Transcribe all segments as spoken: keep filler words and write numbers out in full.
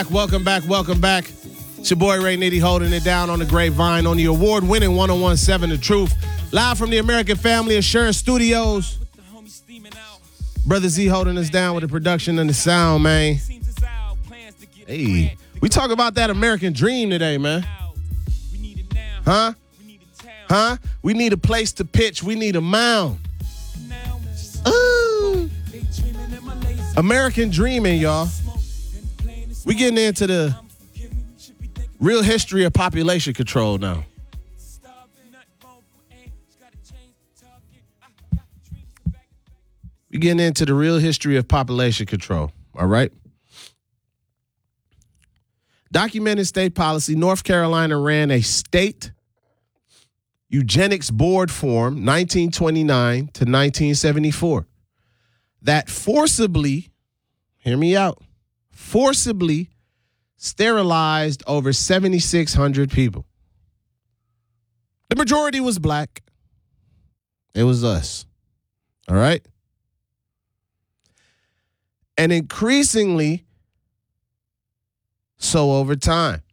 Welcome back, welcome back. It's your boy Ray Nitty holding it down on the grapevine on the award-winning one oh one point seven The Truth. Live from the American Family Insurance Studios. Brother Z holding us down with the production and the sound, man. Hey, we talk about that American dream today, man. Huh? Huh? We need a place to pitch. We need a mound. Ooh. American dreaming, y'all. We getting into the real history of population control now. We getting into the real history of population control. All right. Documented state policy. North Carolina ran a state eugenics board form nineteen twenty-nine to nineteen seventy-four that forcibly, hear me out, forcibly sterilized over seventy-six hundred people. The majority was black. It was us. All right? And increasingly so over time.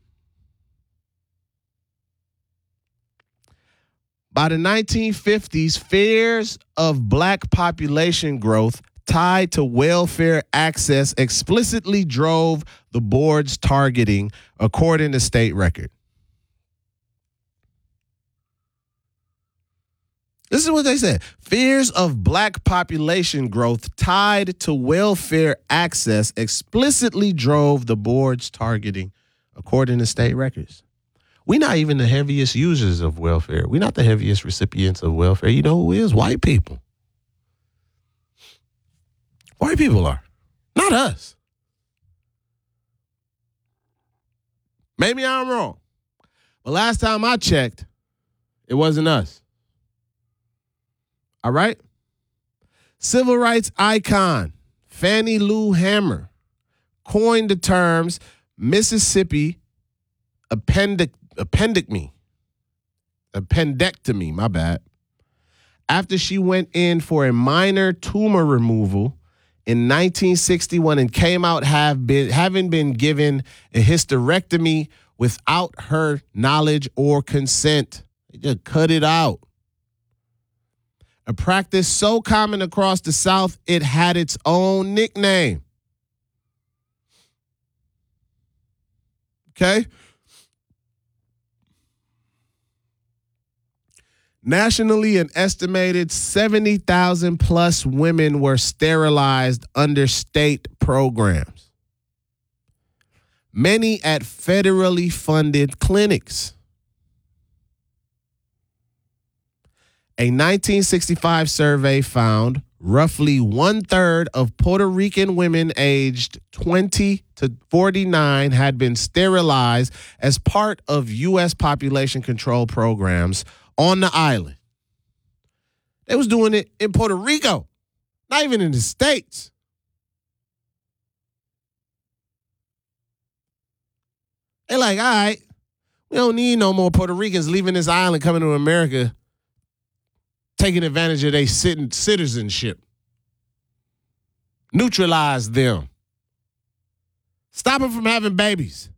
By the nineteen fifties, fears of black population growth tied to welfare access explicitly drove the board's targeting, according to state record. This is what they said. Fears of black population growth tied to welfare access explicitly drove the board's targeting, according to state records. We're not even the heaviest users of welfare. We're not the heaviest recipients of welfare. You know who is? White people. White people are. Not us. Maybe I'm wrong. But last time I checked, it wasn't us. All right? Civil rights icon Fannie Lou Hamer coined the terms Mississippi appendic appendectomy. Appendectomy, my bad. After she went in for a minor tumor removal in nineteen sixty-one and came out have been having been given a hysterectomy without her knowledge or consent. They just cut it out. A practice so common across the South, it had its own nickname. Okay? Nationally, an estimated seventy thousand plus women were sterilized under state programs, many at federally funded clinics. A nineteen sixty-five survey found roughly one third of Puerto Rican women aged twenty to forty-nine had been sterilized as part of U S population control programs on the island. They was doing it in Puerto Rico, not even in the States. They're like, all right, we don't need no more Puerto Ricans leaving this island, coming to America, taking advantage of their citizenship. Neutralize them. Stop them from having babies.